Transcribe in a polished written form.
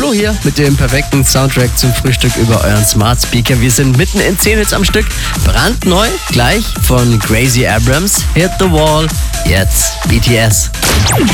Flo hier mit dem perfekten Soundtrack zum Frühstück über euren Smart Speaker. Wir sind mitten in 10 Hits am Stück. Brandneu, gleich von Gracie Abrams. Hit the Wall. Jetzt BTS.